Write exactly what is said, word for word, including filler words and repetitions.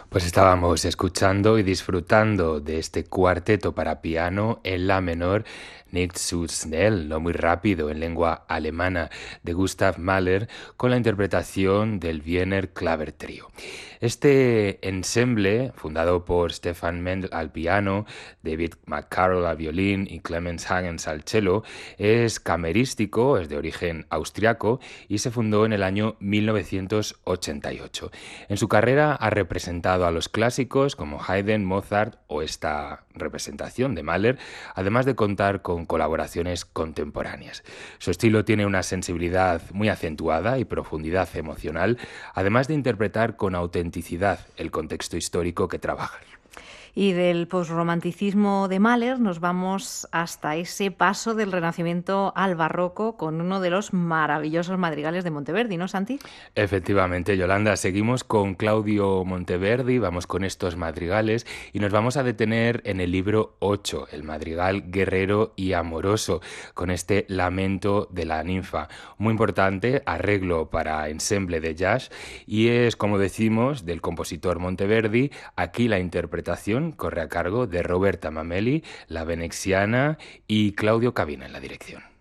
Pues estábamos escuchando y disfrutando de este cuarteto para piano en la menor, Nicht zu schnell, no muy rápido, en lengua alemana, de Gustav Mahler, con la interpretación del Wiener Claver Trio. Este ensemble, fundado por Stefan Mendel al piano, David McCarroll al violín y Clemens Hagens al cello, es camerístico, es de origen austriaco y se fundó en el año mil novecientos ochenta y ocho. En su carrera ha representado a los clásicos como Haydn, Mozart o esta representación de Mahler, además de contar con colaboraciones contemporáneas. Su estilo tiene una sensibilidad muy acentuada y profundidad emocional, además de interpretar con autenticidad el contexto histórico que trabaja. Y del posromanticismo de Mahler nos vamos hasta ese paso del Renacimiento al Barroco con uno de los maravillosos madrigales de Monteverdi, ¿no, Santi? Efectivamente, Yolanda, seguimos con Claudio Monteverdi, vamos con estos madrigales y nos vamos a detener en el libro ocho, el madrigal guerrero y amoroso, con este lamento de la ninfa. Muy importante, arreglo para ensemble de jazz y es, como decimos, del compositor Monteverdi. Aquí la interpretación corre a cargo de Roberta Mameli, la veneziana, y Claudio Cabina en la dirección.